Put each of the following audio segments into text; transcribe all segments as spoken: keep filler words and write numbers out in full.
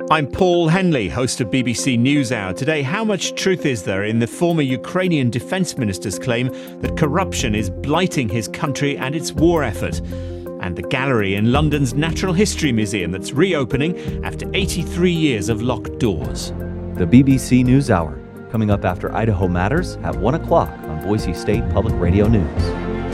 I'm Paul Henley, host of B B C NewsHour. Today, how much truth is there in the former Ukrainian defence minister's claim that corruption is blighting his country and its war effort? And the gallery in London's Natural History Museum that's reopening after eighty-three years of locked doors. The B B C NewsHour, coming up after Idaho Matters at one o'clock on Boise State Public Radio News.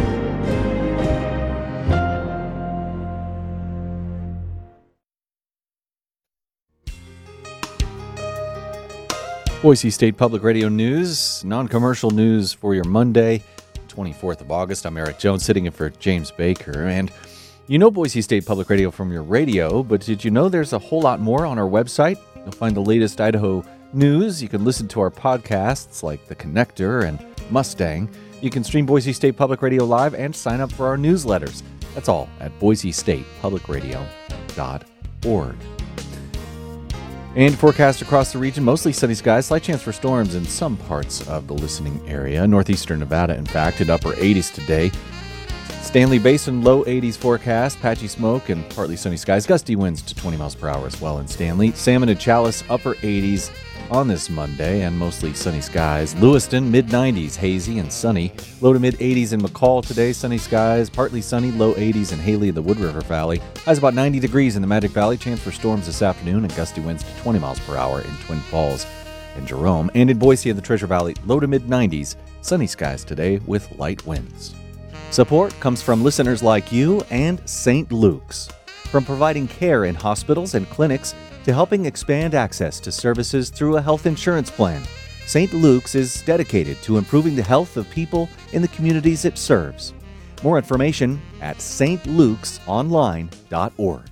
Boise State Public Radio News, non-commercial news for your Monday, twenty-fourth of August. I'm Eric Jones, sitting in for James Baker. And you know Boise State Public Radio from your radio, but did you know there's a whole lot more on our website? You'll find the latest Idaho news. You can listen to our podcasts like The Connector and Mustang. You can stream Boise State Public Radio live and sign up for our newsletters. That's all at boise state public radio dot org. And forecast across the region, mostly sunny skies, slight chance for storms in some parts of the listening area. Northeastern Nevada, in fact, in upper eighties today. Stanley Basin, low eighties forecast, patchy smoke and partly sunny skies. Gusty winds to twenty miles per hour as well in Stanley. Salmon and Chalice, upper eighties on this Monday and mostly sunny skies. Lewiston, mid nineties, hazy and sunny. Low to mid eighties in McCall today, sunny skies, partly sunny, low eighties in Haley, the Wood River Valley. Highs about ninety degrees in the Magic Valley. Chance for storms this afternoon and gusty winds to twenty miles per hour in Twin Falls and Jerome. And in Boise and the Treasure Valley, low to mid nineties, sunny skies today with light winds. Support comes from listeners like you and Saint Luke's. From providing care in hospitals and clinics to helping expand access to services through a health insurance plan, Saint Luke's is dedicated to improving the health of people in the communities it serves. More information at s t lukes online dot org.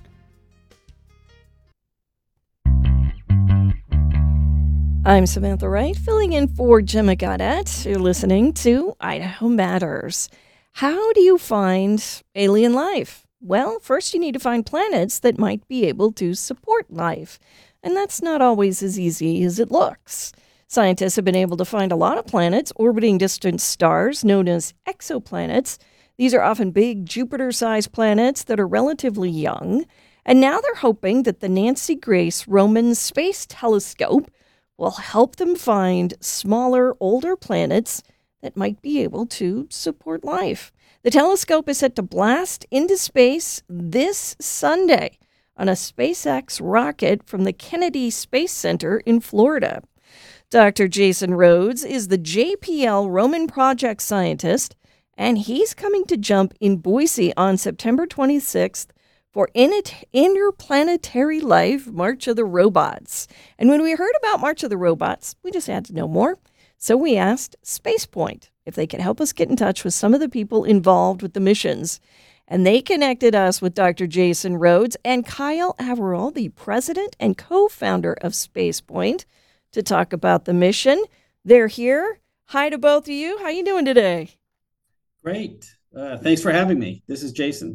I'm Samantha Wright, filling in for Gemma Gaudette. You're listening to Idaho Matters. How do you find alien life? Well, first you need to find planets that might be able to support life. And that's not always as easy as it looks. Scientists have been able to find a lot of planets orbiting distant stars known as exoplanets. These are often big Jupiter-sized planets that are relatively young. And now they're hoping that the Nancy Grace Roman Space Telescope will help them find smaller, older planets that might be able to support life. The telescope is set to blast into space this Sunday on a SpaceX rocket from the Kennedy Space Center in Florida. Doctor Jason Rhodes is the J P L Roman project scientist, and he's coming to jump in Boise on September twenty-sixth for Interplanetary Life March of the Robots. And when we heard about March of the Robots, we just had to know more. So we asked SpacePoint if they could help us get in touch with some of the people involved with the missions. And they connected us with Doctor Jason Rhodes and Kyle Averill, the president and co-founder of SpacePoint, to talk about the mission. They're here. Hi to both of you. How you doing today? Great. Uh, thanks for having me. This is Jason.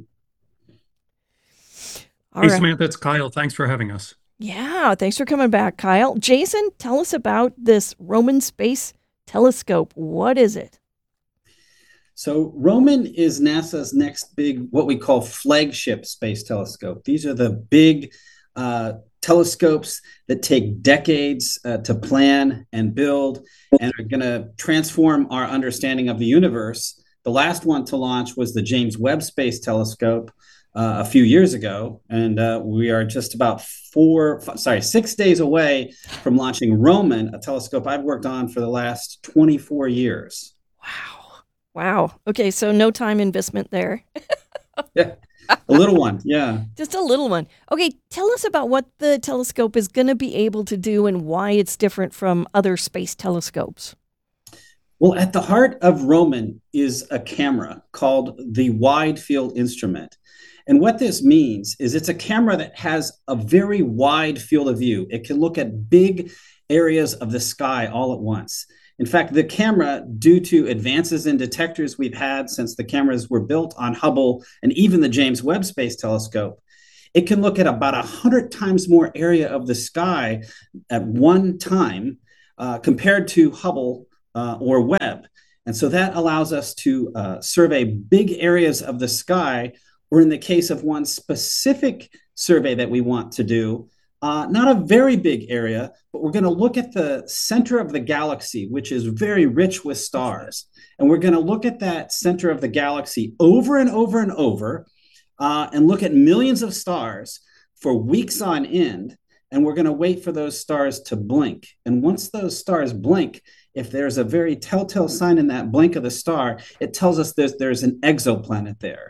All hey, right. Samantha, it's Kyle. Thanks for having us. Yeah, thanks for coming back, Kyle. Jason, tell us about this Roman Space Telescope. What is it? So Roman is NASA's next big, what we call flagship space telescope. These are the big uh, telescopes that take decades uh, to plan and build and are going to transform our understanding of the universe. The last one to launch was the James Webb Space Telescope uh, a few years ago, and uh, we are just about four, f- sorry, six days away from launching Roman, a telescope I've worked on for the last twenty-four years. Wow. Wow. Okay, so no time investment there. Yeah, a little one, yeah. Just a little one. Okay, tell us about what the telescope is going to be able to do and why it's different from other space telescopes. Well, at the heart of Roman is a camera called the Wide Field Instrument. And what this means is it's a camera that has a very wide field of view. It can look at big areas of the sky all at once. In fact, the camera, due to advances in detectors we've had since the cameras were built on Hubble and even the James Webb Space Telescope, it can look at about one hundred times more area of the sky at one time uh, compared to Hubble uh, or Webb. And so that allows us to uh, survey big areas of the sky, or in the case of one specific survey that we want to do, Uh, not a very big area, but we're going to look at the center of the galaxy, which is very rich with stars. And we're going to look at that center of the galaxy over and over and over uh, and look at millions of stars for weeks on end. And we're going to wait for those stars to blink. And once those stars blink, if there's a very telltale sign in that blink of the star, it tells us there's, there's an exoplanet there.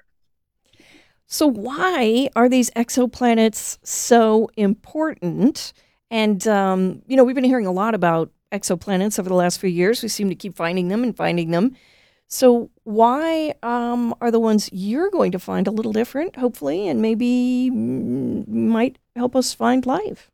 So why are these exoplanets so important? And, um, you know, we've been hearing a lot about exoplanets over the last few years. We seem to keep finding them and finding them. So why um, are the ones you're going to find a little different, hopefully, and maybe mm, might help us find life?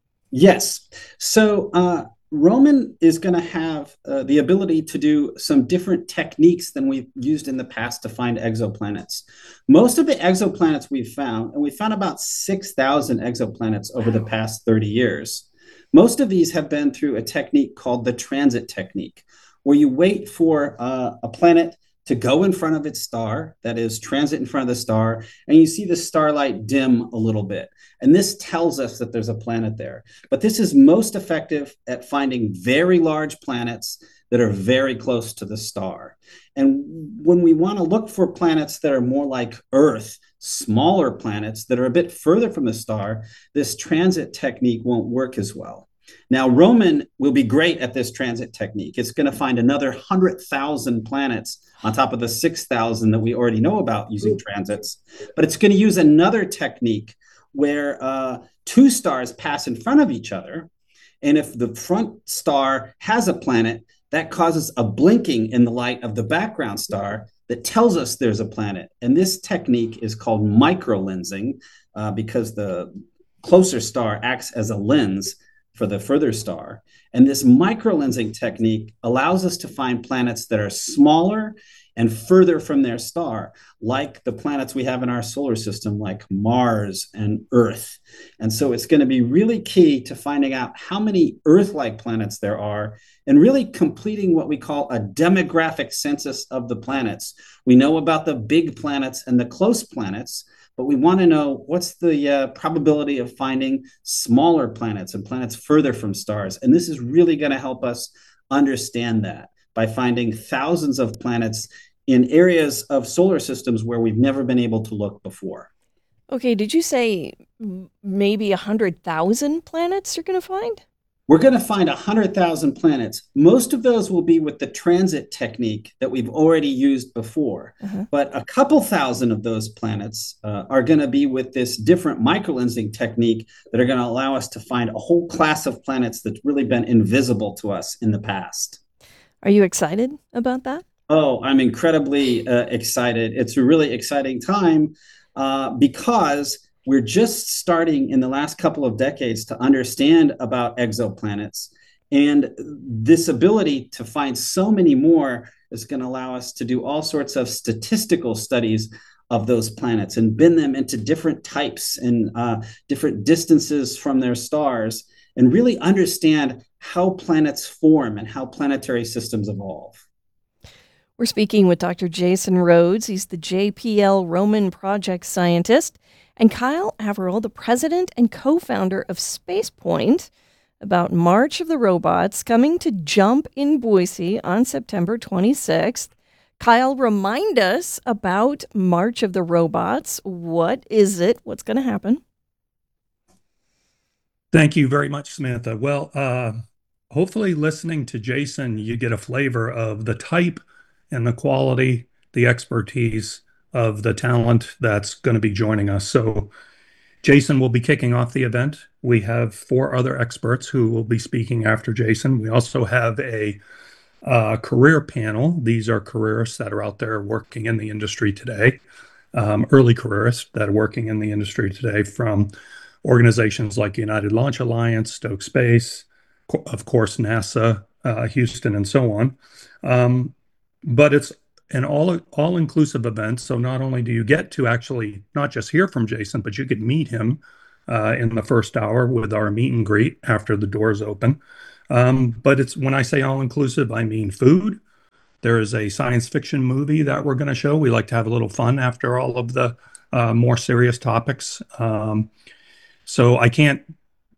Yes. So uh, Roman is going to have uh, the ability to do some different techniques than we've used in the past to find exoplanets. Most of the exoplanets we've found, and we found about six thousand exoplanets over the past thirty years, most of these have been through a technique called the transit technique, where you wait for uh, a planet to go in front of its star, that is, transit in front of the star, and you see the starlight dim a little bit. And this tells us that there's a planet there. But this is most effective at finding very large planets that are very close to the star. And when we want to look for planets that are more like Earth, smaller planets that are a bit further from the star, this transit technique won't work as well. Now, Roman will be great at this transit technique. It's going to find another one hundred thousand planets on top of the six thousand that we already know about using transits. But it's going to use another technique where uh, two stars pass in front of each other. And if the front star has a planet, that causes a blinking in the light of the background star that tells us there's a planet. And this technique is called microlensing uh, because the closer star acts as a lens for the further star. And this microlensing technique allows us to find planets that are smaller and further from their star, like the planets we have in our solar system, like Mars and Earth. And so it's going to be really key to finding out how many Earth-like planets there are and really completing what we call a demographic census of the planets. We know about the big planets and the close planets, but we want to know what's the uh, probability of finding smaller planets and planets further from stars. And this is really going to help us understand that by finding thousands of planets in areas of solar systems where we've never been able to look before. Okay, did you say maybe one hundred thousand planets you're going to find? We're going to find one hundred thousand planets. Most of those will be with the transit technique that we've already used before. Uh-huh. But a couple thousand of those planets uh, are going to be with this different microlensing technique that are going to allow us to find a whole class of planets that's really been invisible to us in the past. Are you excited about that? Oh, I'm incredibly uh, excited. It's a really exciting time uh, because we're just starting in the last couple of decades to understand about exoplanets. And this ability to find so many more is going to allow us to do all sorts of statistical studies of those planets and bend them into different types and uh, different distances from their stars and really understand how planets form and how planetary systems evolve. We're speaking with Doctor Jason Rhodes. He's the J P L Roman Project Scientist, and Kyle Averill, the president and co-founder of SpacePoint, about March of the Robots coming to Jump in Boise on September twenty-sixth. Kyle, remind us about March of the Robots. What is it? What's going to happen? Thank you very much, Samantha. Well, uh, hopefully listening to Jason, you get a flavor of the type and the quality, the expertise of the talent that's going to be joining us. So Jason will be kicking off the event. We have four other experts who will be speaking after Jason. We also have a uh, career panel. These are careerists that are out there working in the industry today, um, early careerists that are working in the industry today from organizations like United Launch Alliance, Stoke Space, of course, NASA, uh, Houston, and so on. Um, But it's an all, all-inclusive event, so not only do you get to actually not just hear from Jason, but you could meet him uh, in the first hour with our meet and greet after the doors open. Um, but it's when I say all-inclusive, I mean food. There is a science fiction movie that we're going to show. We like to have a little fun after all of the uh, more serious topics. Um, so I can't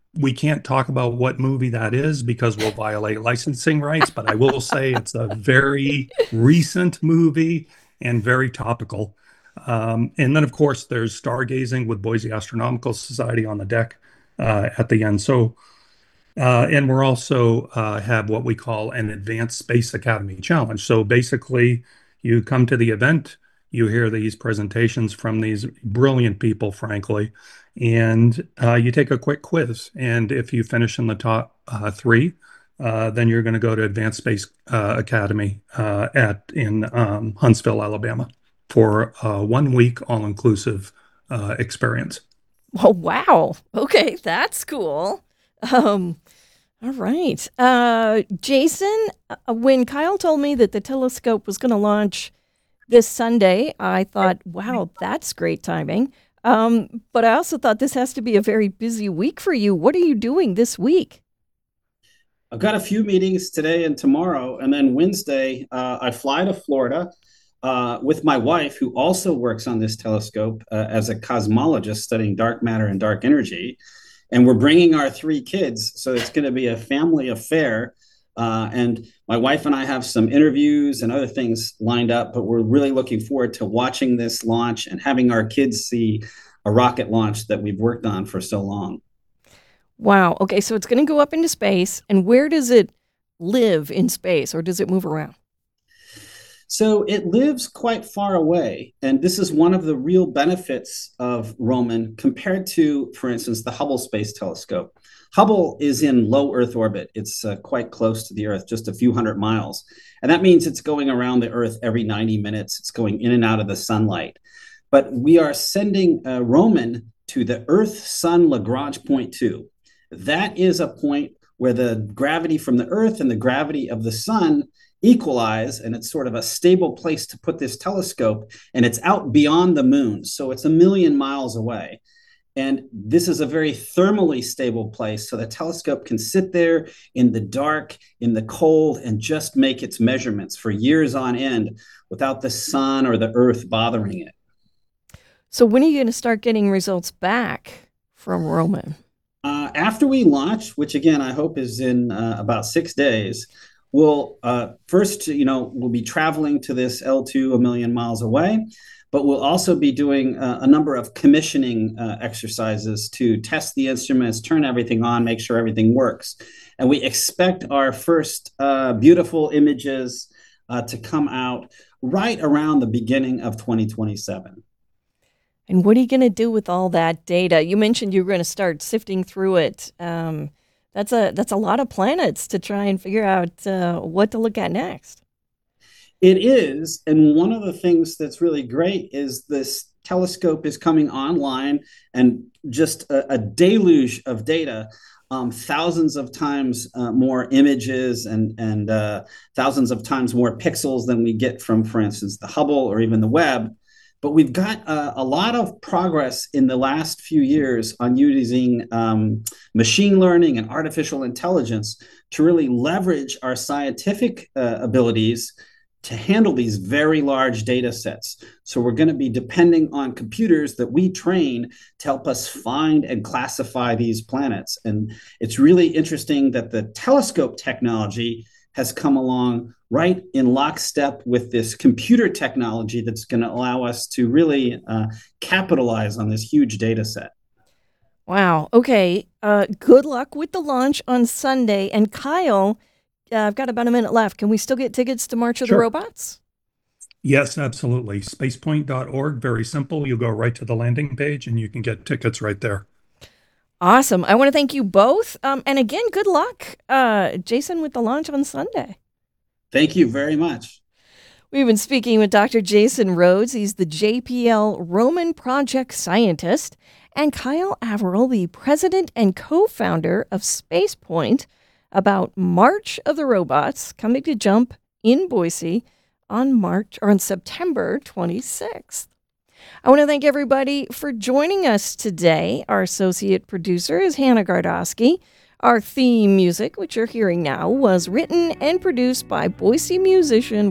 we can't talk about what movie that is because we'll violate licensing rights, but I will say it's a very recent movie and very topical. Um, and then, of course, there's stargazing with Boise Astronomical Society on the deck uh, at the end. So, uh, and we're also uh, have what we call an Advanced Space Academy Challenge. So basically, you come to the event, you hear these presentations from these brilliant people, frankly, and uh, you take a quick quiz. And if you finish in the top uh, three, uh, then you're going to go to Advanced Space uh, Academy uh, at in um, Huntsville, Alabama, for a one week all inclusive uh, experience. Oh, wow. Okay, that's cool. Um, all right. Uh, Jason, uh, when Kyle told me that the telescope was going to launch this Sunday, I thought, wow, that's great timing. Um, but I also thought this has to be a very busy week for you. What are you doing this week? I've got a few meetings today and tomorrow, and then Wednesday, uh, I fly to Florida uh, with my wife, who also works on this telescope uh, as a cosmologist studying dark matter and dark energy. And we're bringing our three kids, so it's going to be a family affair. Uh, and my wife and I have some interviews and other things lined up, but we're really looking forward to watching this launch and having our kids see a rocket launch that we've worked on for so long. Wow. Okay, so it's going to go up into space. And where does it live in space, or does it move around? So it lives quite far away. And this is one of the real benefits of Roman compared to, for instance, the Hubble Space Telescope. Hubble is in low Earth orbit. It's uh, quite close to the Earth, just a few hundred miles. And that means it's going around the Earth every ninety minutes. It's going in and out of the sunlight. But we are sending uh, Roman to the Earth-Sun Lagrange point two. That is a point where the gravity from the Earth and the gravity of the sun equalize, and it's sort of a stable place to put this telescope, and it's out beyond the moon. So it's a million miles away. And this is a very thermally stable place. So the telescope can sit there in the dark, in the cold, and just make its measurements for years on end without the sun or the Earth bothering it. So when are you going to start getting results back from Roman? Uh, after we launch, which again, I hope is in uh, about six days, we'll uh, first, you know, we'll be traveling to this L two a million miles away. But we'll also be doing uh, a number of commissioning uh, exercises to test the instruments, turn everything on, make sure everything works. And we expect our first uh, beautiful images uh, to come out right around the beginning of twenty twenty-seven. And what are you going to do with all that data? You mentioned you were going to start sifting through it. Um, that's a that's a lot of planets to try and figure out uh, what to look at next. It is. And one of the things that's really great is this telescope is coming online and just a, a deluge of data, um, thousands of times uh, more images and, and uh, thousands of times more pixels than we get from, for instance, the Hubble or even the Webb. But we've got uh, a lot of progress in the last few years on using um, machine learning and artificial intelligence to really leverage our scientific uh, abilities to handle these very large data sets. So we're going to be depending on computers that we train to help us find and classify these planets. And it's really interesting that the telescope technology has come along right in lockstep with this computer technology that's going to allow us to really uh, capitalize on this huge data set. Wow. Okay. Uh, good luck with the launch on Sunday. And Kyle, Uh, I've got about a minute left. Can we still get tickets to March of Sure. the Robots? Yes, absolutely. spacepoint dot org, very simple. You go right to the landing page and you can get tickets right there. Awesome. I want to thank you both. Um, and again, good luck, uh, Jason, with the launch on Sunday. Thank you very much. We've been speaking with Doctor Jason Rhodes. He's the J P L Roman Project Scientist, and Kyle Averill, the president and co-founder of SpacePoint, about March of the Robots coming to jump in Boise on March or on September twenty-sixth. I want to thank everybody for joining us today. Our associate producer is Hannah Gardosky. Our theme music, which you're hearing now, was written and produced by Boise musician